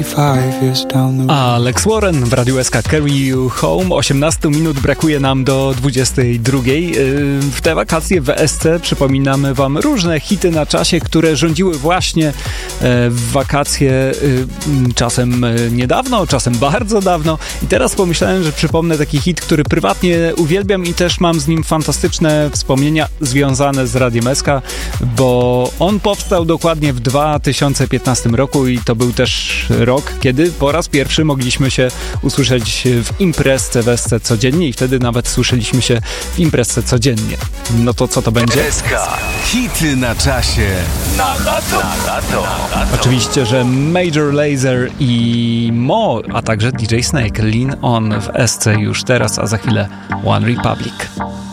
Alex Warren w Radiu SK Carry You Home. 18 minut brakuje nam do 22. W te wakacje w SC przypominamy wam różne hity na czasie, które rządziły właśnie w wakacje czasem niedawno, czasem bardzo dawno. I teraz pomyślałem, że przypomnę taki hit, który prywatnie uwielbiam i też mam z nim fantastyczne wspomnienia związane z Radiem SK, bo on powstał dokładnie w 2015 roku i to był też rok, kiedy po raz pierwszy mogliśmy się usłyszeć w imprezce w SC codziennie i wtedy nawet słyszeliśmy się w imprezce codziennie. No to co to będzie? SK. Hity na czasie. Na lato. Oczywiście, że Major Lazer i Mo, a także DJ Snake. Lean On w SC już teraz, a za chwilę One Republic.